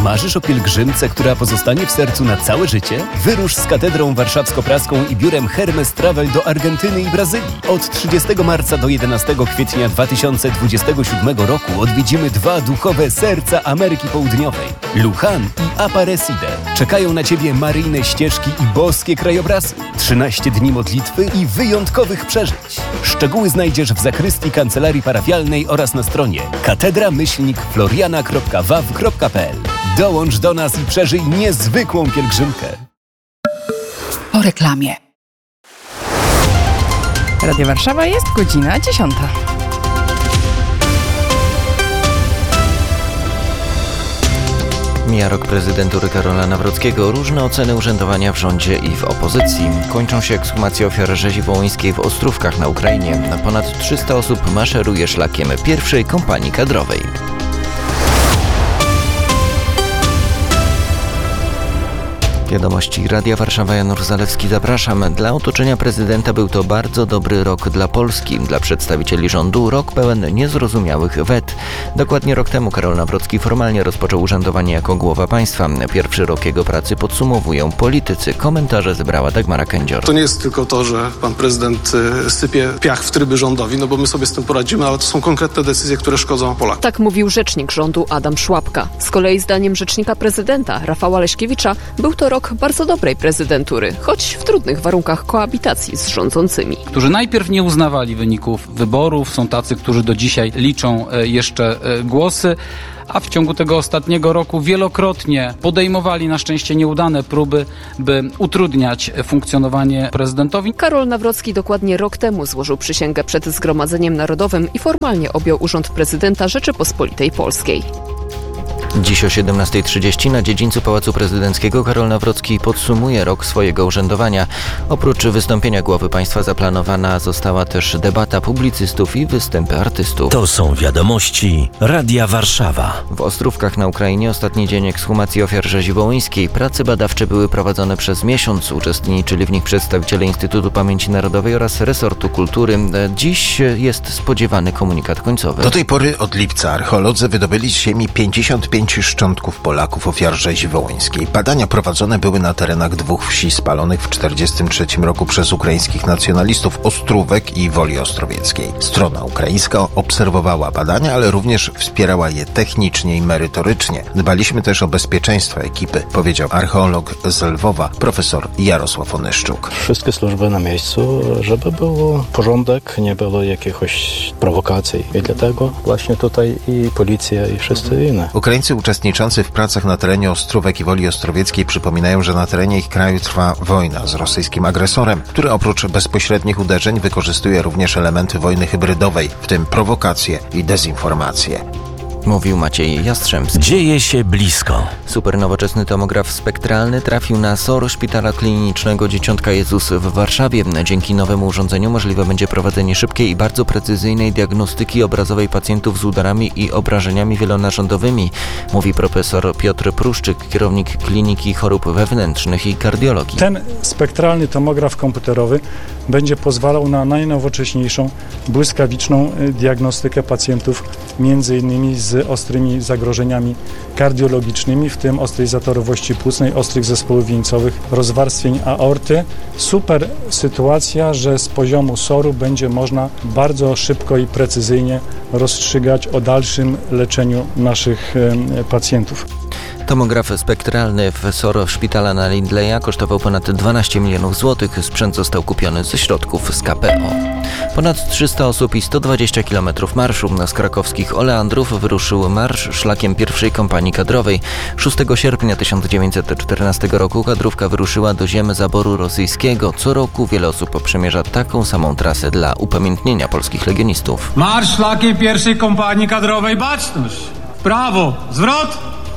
Marzysz o pielgrzymce, która pozostanie w sercu na całe życie? Wyrusz z Katedrą Warszawsko-Praską i biurem Hermes Travel do Argentyny i Brazylii. Od 30 marca do 11 kwietnia 2027 roku odwiedzimy 2 duchowe serca Ameryki Południowej. Luján i Aparecida. Czekają na Ciebie maryjne ścieżki i boskie krajobrazy. 13 dni modlitwy i wyjątkowych przeżyć. Szczegóły znajdziesz w zakrystii kancelarii parafialnej oraz na stronie katedra-floriana.waw.pl. Dołącz do nas i przeżyj niezwykłą pielgrzymkę. Po reklamie. Radio Warszawa, jest godzina 10. Mija rok prezydentury Karola Nawrockiego. Różne oceny urzędowania w rządzie i w opozycji. Kończą się ekshumacje ofiar rzezi wołyńskiej w Ostrówkach na Ukrainie. Ponad 300 osób maszeruje szlakiem pierwszej kompanii kadrowej. Wiadomości Radia Warszawa, Janusz Zalewski, zapraszam. Dla otoczenia prezydenta był to bardzo dobry rok dla Polski. Dla przedstawicieli rządu rok pełen niezrozumiałych wet. Dokładnie rok temu Karol Nawrocki formalnie rozpoczął urzędowanie jako głowa państwa. Pierwszy rok jego pracy podsumowują politycy. Komentarze zebrała Dagmara Kędzior. To nie jest tylko to, że pan prezydent sypie piach w tryby rządowi, no bo my sobie z tym poradzimy, ale to są konkretne decyzje, które szkodzą Polakom. Tak mówił rzecznik rządu Adam Szłapka. Z kolei zdaniem rzecznika prezydenta Rafała Leśkiewicza był to rok bardzo dobrej prezydentury, choć w trudnych warunkach koabitacji z rządzącymi. Którzy najpierw nie uznawali wyników wyborów, są tacy, którzy do dzisiaj liczą jeszcze głosy, a w ciągu tego ostatniego roku wielokrotnie podejmowali na szczęście nieudane próby, by utrudniać funkcjonowanie prezydentowi. Karol Nawrocki dokładnie rok temu złożył przysięgę przed Zgromadzeniem Narodowym i formalnie objął urząd prezydenta Rzeczypospolitej Polskiej. Dziś o 17:30 na dziedzińcu Pałacu Prezydenckiego Karol Nawrocki podsumuje rok swojego urzędowania. Oprócz wystąpienia głowy państwa zaplanowana została też debata publicystów i występy artystów. To są wiadomości Radia Warszawa. W Ostrówkach na Ukrainie ostatni dzień ekshumacji ofiar rzezi wołyńskiej. Prace badawcze były prowadzone przez miesiąc. Uczestniczyli w nich przedstawiciele Instytutu Pamięci Narodowej oraz resortu kultury. Dziś jest spodziewany komunikat końcowy. Do tej pory od lipca archeolodzy wydobyli z ziemi 55 szczątków Polaków ofiar rzezi wołyńskiej. Badania prowadzone były na terenach 2 wsi spalonych w 1943 roku przez ukraińskich nacjonalistów Ostrówek i Woli Ostrowieckiej. Strona ukraińska obserwowała badania, ale również wspierała je technicznie i merytorycznie. Dbaliśmy też o bezpieczeństwo ekipy, powiedział archeolog z Lwowa, profesor Jarosław Onyszczuk. Wszystkie służby na miejscu, żeby był porządek, nie było jakichś prowokacji. I dlatego właśnie tutaj i policja, i wszyscy inne. Ukraińcy uczestniczący w pracach na terenie Ostrówek i Woli Ostrowieckiej przypominają, że na terenie ich kraju trwa wojna z rosyjskim agresorem, który oprócz bezpośrednich uderzeń wykorzystuje również elementy wojny hybrydowej, w tym prowokacje i dezinformacje. Mówił Maciej Jastrzębski. Dzieje się blisko. Supernowoczesny tomograf spektralny trafił na SOR Szpitala Klinicznego Dzieciątka Jezus w Warszawie. Dzięki nowemu urządzeniu możliwe będzie prowadzenie szybkiej i bardzo precyzyjnej diagnostyki obrazowej pacjentów z udarami i obrażeniami wielonarządowymi, mówi profesor Piotr Pruszczyk, kierownik Kliniki Chorób Wewnętrznych i Kardiologii. Ten spektralny tomograf komputerowy będzie pozwalał na najnowocześniejszą, błyskawiczną diagnostykę pacjentów, m.in. z ostrymi zagrożeniami kardiologicznymi, w tym ostrej zatorowości płucnej, ostrych zespołów wieńcowych, rozwarstwień aorty. Super sytuacja, że z poziomu SOR-u będzie można bardzo szybko i precyzyjnie rozstrzygać o dalszym leczeniu naszych pacjentów. Tomograf spektralny w SOR Szpitala na Lindleya kosztował ponad 12 milionów złotych. Sprzęt został kupiony ze środków z KPO. Ponad 300 osób i 120 km marszu. Z krakowskich Oleandrów wyruszył marsz szlakiem pierwszej kompanii kadrowej. 6 sierpnia 1914 roku kadrówka wyruszyła do ziem zaboru rosyjskiego. Co roku wiele osób przemierza taką samą trasę dla upamiętnienia polskich legionistów. Marsz szlakiem pierwszej kompanii kadrowej, baczność! W prawo, zwrot!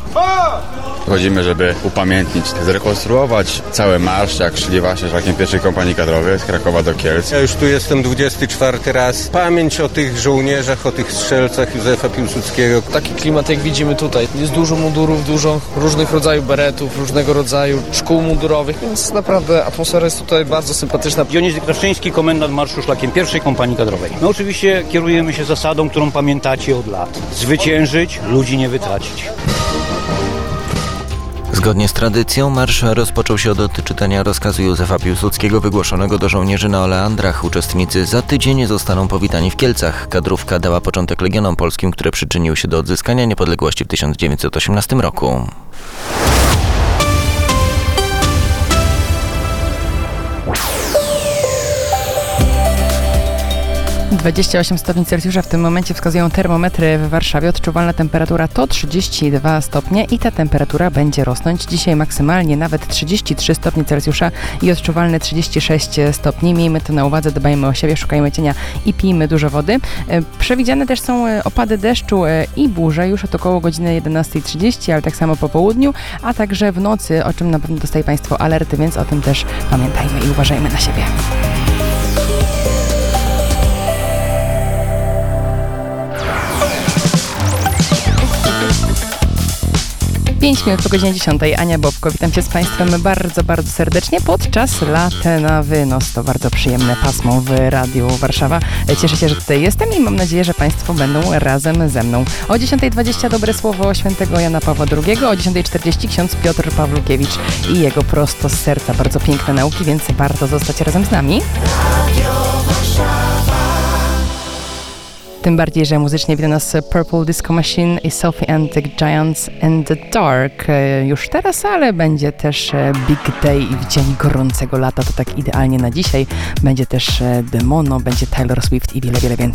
Chodzimy, żeby upamiętnić, zrekonstruować cały marsz, jak szli właśnie szlakiem pierwszej kompanii kadrowej z Krakowa do Kielc. Ja już tu jestem 24 raz. Pamięć o tych żołnierzach, o tych strzelcach Józefa Piłsudskiego. Taki klimat, jak widzimy tutaj. Jest dużo mundurów, dużo różnych rodzajów beretów, różnego rodzaju szkół mundurowych, więc naprawdę atmosfera jest tutaj bardzo sympatyczna. Dionys Kraszczyński, komendant marszu szlakiem pierwszej kompanii kadrowej. No oczywiście kierujemy się zasadą, którą pamiętacie od lat. Zwyciężyć, ludzi nie wytracić. Zgodnie z tradycją marsz rozpoczął się od odczytania rozkazu Józefa Piłsudskiego wygłoszonego do żołnierzy na Oleandrach. Uczestnicy za tydzień zostaną powitani w Kielcach. Kadrówka dała początek Legionom Polskim, które przyczyniły się do odzyskania niepodległości w 1918 roku. - 28 stopni Celsjusza w tym momencie wskazują termometry w Warszawie. Odczuwalna temperatura to 32 stopnie i ta temperatura będzie rosnąć. Dzisiaj maksymalnie nawet 33 stopnie Celsjusza i odczuwalne 36 stopni. Miejmy to na uwadze, dbajmy o siebie, szukajmy cienia i pijmy dużo wody. Przewidziane też są opady deszczu i burze już od około godziny 11:30, ale tak samo po południu, a także w nocy, o czym na pewno dostają Państwo alerty, więc o tym też pamiętajmy i uważajmy na siebie. 5 minut po godzinie 10. Ania Bobko, witam Cię z Państwem bardzo, bardzo serdecznie podczas Latte na wynos. To bardzo przyjemne pasmo w Radiu Warszawa. Cieszę się, że tutaj jestem i mam nadzieję, że Państwo będą razem ze mną. O 10:20 dobre słowo świętego Jana Pawła II, o 10:40 ksiądz Piotr Pawlukiewicz i jego prosto z serca bardzo piękne nauki, więc warto zostać razem z nami. Tym bardziej, że muzycznie wita nas Purple Disco Machine i Sophie and the Giants in the Dark już teraz, ale będzie też Big Day i w dzień gorącego lata, to tak idealnie na dzisiaj. Będzie też The Mono, będzie Taylor Swift i wiele, wiele więcej.